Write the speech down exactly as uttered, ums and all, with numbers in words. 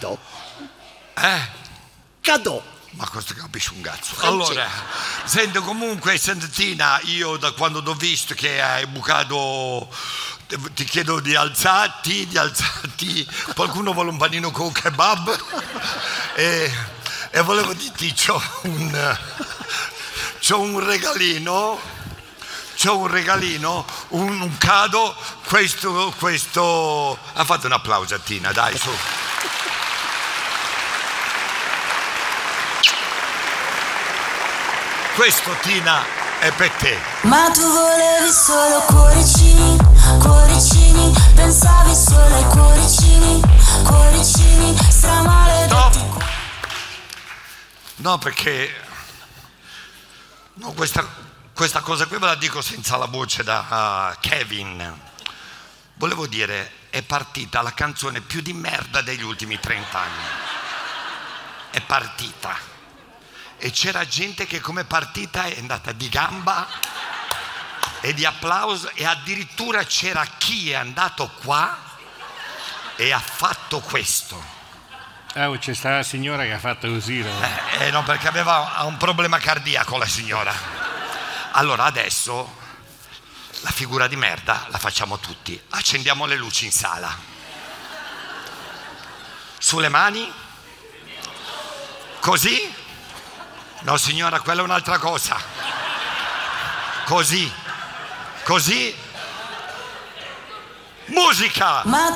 Cadò. Eh? Cadò. Ma questo capisce un cazzo. Francesco. Allora, senti, comunque, senti Tina, io da quando t'ho visto che hai bucato, ti chiedo di alzarti, di alzarti. Qualcuno vuole un panino con kebab? E, e volevo dirti, c'ho un, c'ho un regalino, c'ho un regalino, un, un cado, questo, questo... Ha fatto un applauso a Tina, dai, su. Questo, Tina, è per te. Ma tu volevi solo cuoricini, cuoricini, pensavi solo ai cuoricini, cuoricini, stramaledetti. No, no perché no, questa, questa cosa qui ve la dico senza la voce da uh, Kevin. Volevo dire, è partita la canzone più di merda degli ultimi trent'anni. È partita. E c'era gente che come partita è andata di gamba e di applauso, e addirittura c'era chi è andato qua e ha fatto questo. Oh, c'è sta la signora che ha fatto così, no? Eh, eh no, perché aveva un problema cardiaco la signora. Allora adesso la figura di merda la facciamo tutti. Accendiamo le luci in sala. Sulle mani. Così. No signora, quella è un'altra cosa. Così. Così. Musica! Ma